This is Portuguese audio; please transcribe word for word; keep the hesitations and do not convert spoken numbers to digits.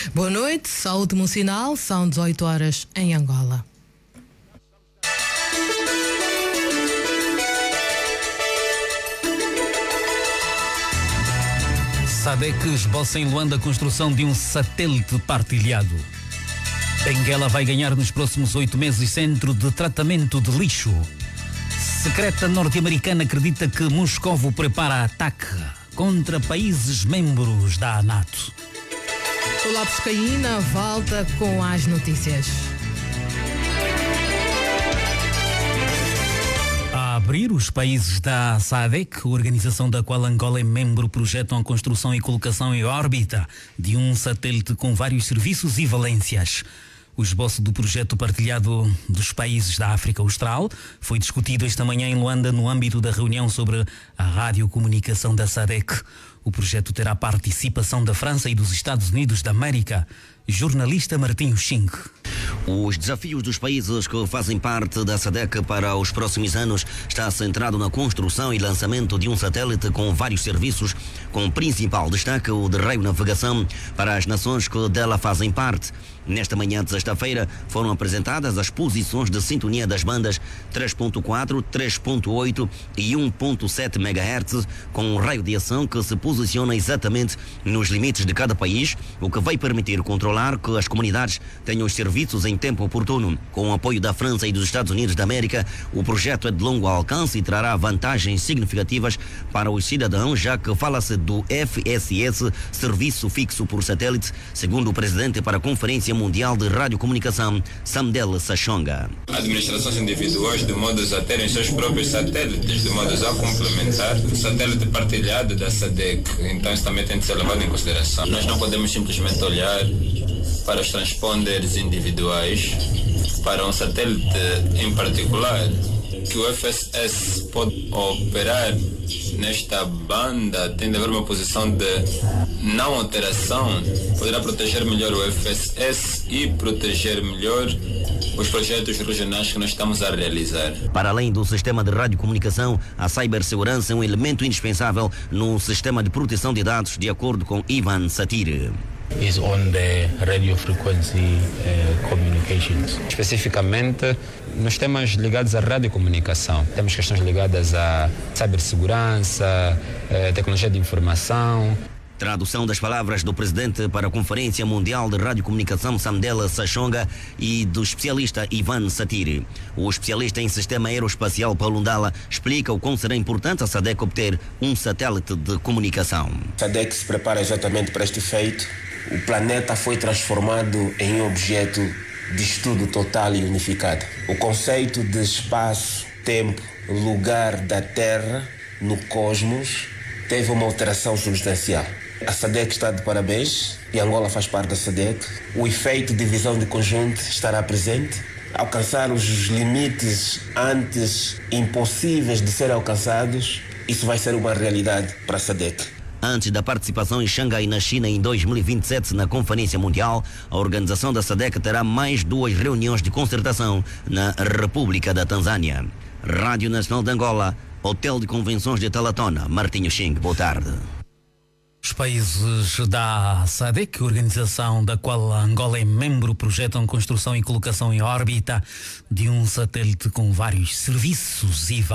Boa noite, só o último sinal, são dezoito horas em Angola. SADC esboça em Luanda a construção de um satélite partilhado. Benguela vai ganhar nos próximos oito meses centro de tratamento de lixo. Secreta norte-americana acredita que Moscovo prepara ataque contra países membros da NATO. O Lopes Caína volta com as notícias. A abrir, os países da SADC, organização da qual Angola é membro, projetam a construção e colocação em órbita de um satélite com vários serviços e valências. O esboço do projeto partilhado dos países da África Austral foi discutido esta manhã em Luanda no âmbito da reunião sobre a radiocomunicação da SADC. O projeto terá participação da França e dos Estados Unidos da América. Jornalista Martinho Xing. Os desafios dos países que fazem parte da SADC para os próximos anos está centrado na construção e lançamento de um satélite com vários serviços, com principal destaque o de radionavegação para as nações que dela fazem parte. Nesta manhã de sexta-feira foram apresentadas as posições de sintonia das bandas três ponto quatro, três ponto oito e um ponto sete megahertz, com um raio de ação que se posiciona exatamente nos limites de cada país, o que vai permitir controlar que as comunidades tenham os serviços em tempo oportuno. Com o apoio da França e dos Estados Unidos da América, o projeto é de longo alcance e trará vantagens significativas para os cidadãos, já que fala-se do F S S, Serviço Fixo por Satélite, segundo o presidente para a Conferência Mundial de Radiocomunicação, Samdel Sachonga. Administrações individuais, de modo a terem seus próprios satélites, de modo a complementar o satélite partilhado da SADC. Então isso também tem de ser levado em consideração. Nós não podemos simplesmente olhar para os transponders individuais, para um satélite em particular, que o F S S pode operar nesta banda, tem de haver uma posição de não alteração, poderá proteger melhor o F S S e proteger melhor os projetos regionais que nós estamos a realizar. Para além do sistema de radiocomunicação, a cibersegurança é um elemento indispensável no sistema de proteção de dados, de acordo com Ivan Satir. Is on the radio frequency uh, communications. Especificamente nos temas ligados à radiocomunicação. Temos questões ligadas à cibersegurança, uh, tecnologia de informação. Tradução das palavras do presidente para a Conferência Mundial de Radiocomunicação, Samdel Sachonga, e do especialista Ivan Satir. O especialista em sistema aeroespacial Paulo Ndala explica o quão será importante a SADC obter um satélite de comunicação. A SADC se prepara exatamente para este feito. O planeta foi transformado em um objeto de estudo total e unificado. O conceito de espaço, tempo, lugar da Terra no cosmos teve uma alteração substancial. A SADC está de parabéns e Angola faz parte da SADC. O efeito de visão de conjunto estará presente. Alcançar os limites antes impossíveis de serem alcançados, isso vai ser uma realidade para a SADC. Antes da participação em Xangai, na China, em dois mil e vinte e sete, na Conferência Mundial, a organização da SADC terá mais duas reuniões de concertação na República da Tanzânia. Rádio Nacional de Angola, Hotel de Convenções de Talatona, Martinho Xing, boa tarde. Os países da SADC, organização da qual a Angola é membro, projetam construção e colocação em órbita de um satélite com vários serviços e